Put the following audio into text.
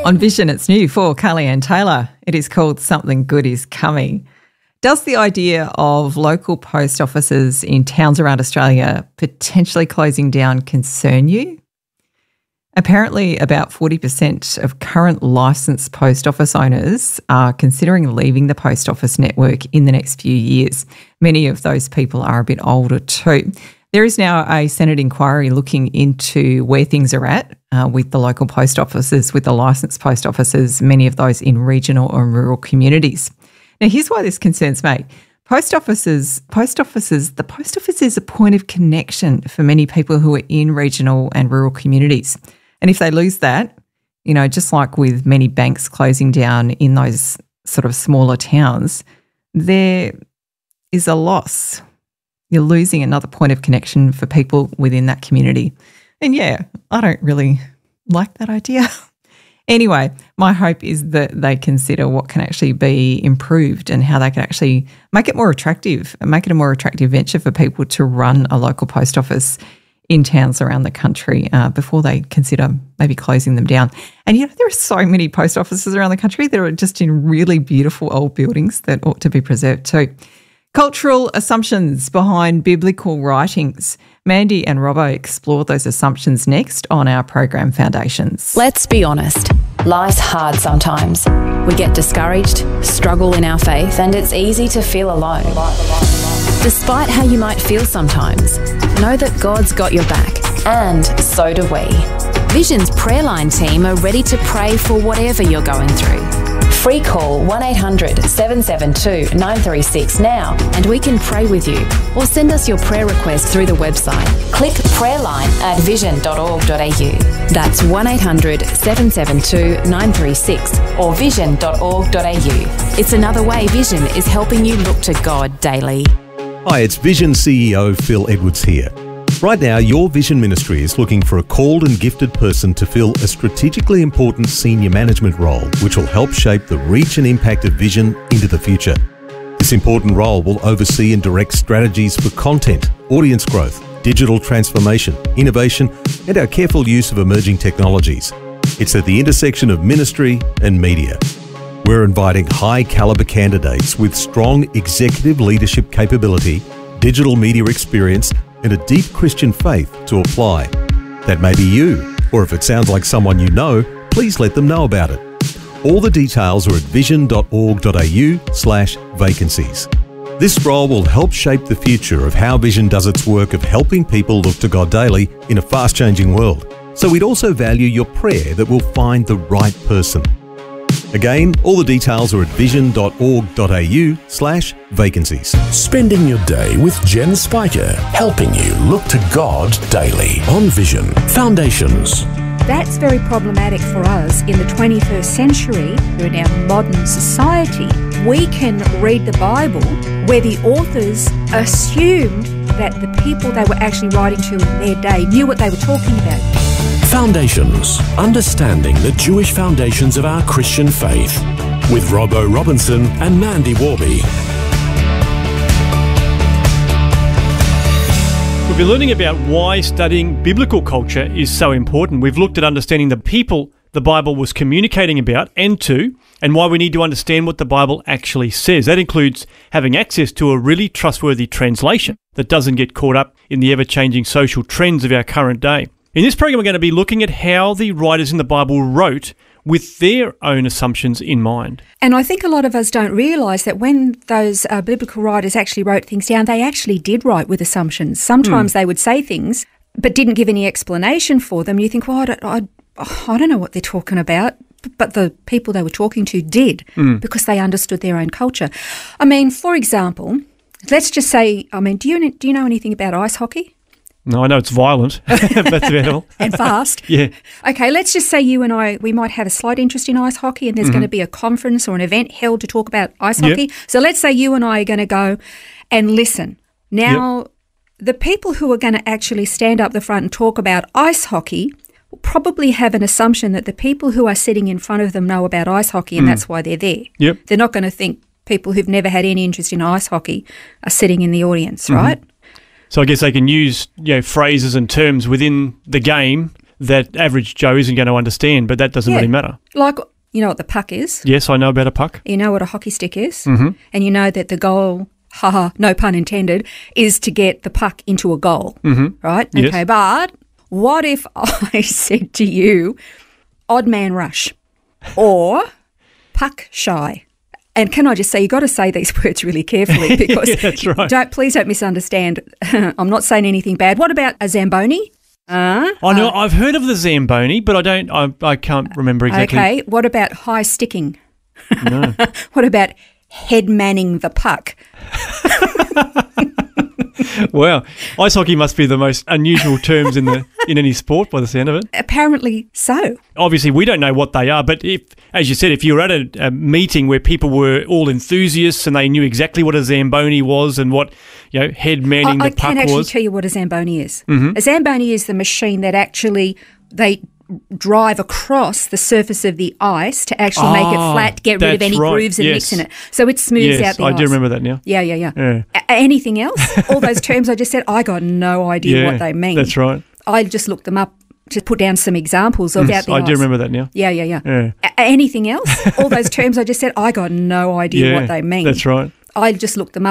On Vision, it's new for Carly-Ann Taylor. It is called Something Good Is Coming. Does the idea of local post offices in towns around Australia potentially closing down concern you? Apparently, about 40% of current licensed post office owners are considering leaving the post office network in the next few years. Many of those people are a bit older too. There is now a Senate inquiry looking into where things are at with the local post offices, with the licensed post offices, many of those in regional and rural communities. Now, here's why this concerns me. The post office is a point of connection for many people who are in regional and rural communities. And if they lose that, you know, just like with many banks closing down in those sort of smaller towns, there is a loss. You're losing another point of connection for people within that community. And yeah, I don't really like that idea. Anyway, my hope is that they consider what can actually be improved and how they can actually make it more attractive and make it a more attractive venture for people to run a local post office in towns around the country before they consider maybe closing them down. And, you know, there are so many post offices around the country that are just in really beautiful old buildings that ought to be preserved too. Cultural assumptions behind biblical writings. Mandy and Robbo explore those assumptions next on our program Foundations. Let's be honest. Life's hard sometimes. We get discouraged, struggle in our faith, and it's easy to feel alone. Despite how you might feel sometimes, know that God's got your back, and so do we. Vision's prayer line team are ready to pray for whatever you're going through. Free call 1800 772 936 now and we can pray with you, or send us your prayer request through the website. Click prayerline at vision.org.au. That's 1800 772 936 or vision.org.au. It's another way Vision is helping you look to God daily. Hi, it's Vision CEO Phil Edwards here. Right now, your Vision Ministry is looking for a called and gifted person to fill a strategically important senior management role, which will help shape the reach and impact of Vision into the future. This important role will oversee and direct strategies for content, audience growth, digital transformation, innovation, and our careful use of emerging technologies. It's at the intersection of ministry and media. We're inviting high-caliber candidates with strong executive leadership capability, digital media experience, and a deep Christian faith to apply. That may be you, or if it sounds like someone you know, please let them know about it. All the details are at vision.org.au/vacancies. This role will help shape the future of how Vision does its work of helping people look to God daily in a fast-changing world. So we'd also value your prayer that we'll find the right person. Again, all the details are at vision.org.au/vacancies. Spending your day with Jen Spiker, helping you look to God daily on Vision Foundations. That's very problematic for us in the 21st century. In our modern society, we can read the Bible where the authors assumed that the people they were actually writing to in their day knew what they were talking about. Foundations, understanding the Jewish foundations of our Christian faith, with Robbo Robinson and Mandy Warby. We've been learning about why studying biblical culture is so important. We've looked at understanding the people the Bible was communicating about and to, and why we need to understand what the Bible actually says. That includes having access to a really trustworthy translation that doesn't get caught up in the ever-changing social trends of our current day. In this program, we're going to be looking at how the writers in the Bible wrote with their own assumptions in mind. And I think a lot of us don't realise that when those biblical writers actually wrote things down, they actually did write with assumptions. Sometimes they would say things but didn't give any explanation for them. You think, well, I don't know what they're talking about. But the people they were talking to did because they understood their own culture. I mean, for example, let's just say, do you know anything about ice hockey? No, I know it's violent. That's about all. And fast. Yeah. Okay, let's just say you and I, we might have a slight interest in ice hockey and there's going to be a conference or an event held to talk about ice hockey. So let's say you and I are going to go and listen. Now, the people who are going to actually stand up the front and talk about ice hockey will probably have an assumption that the people who are sitting in front of them know about ice hockey and that's why they're there. Yep. They're not going to think people who've never had any interest in ice hockey are sitting in the audience, right? So I guess they can use phrases and terms within the game that average Joe isn't going to understand, but that doesn't really matter. Like, you know what the puck is? Yes, I know about a puck. You know what a hockey stick is? Mm-hmm. And you know that the goal, no pun intended, is to get the puck into a goal, right? Yes. Okay, but what if I said to you, odd man rush or puck shy? And can I just say, you've got to say these words really carefully because that's right. Please don't misunderstand. I'm not saying anything bad. What about a Zamboni? I know I've heard of the Zamboni, but I can't remember exactly. Okay, what about high sticking? No. What about head manning the puck? Wow, ice hockey must be the most unusual terms in any sport by the sound of it. Apparently so. Obviously, we don't know what they are, but if, as you said, if you were at a meeting where people were all enthusiasts and they knew exactly what a Zamboni was and what head manning the puck was. I can actually tell you what a Zamboni is. Mm-hmm. A Zamboni is the machine that actually they drive across the surface of the ice to actually make it flat, get rid of any grooves and mix in it. So it smooths out the ice. I do remember that now. Yeah. Anything else? All those terms I just said, I got no idea what they mean. That's right. I just looked them up to put down some examples about the ice. I do remember that now. Yeah. Anything else? All those terms I just said, I got no idea what they mean. That's right. I just looked them up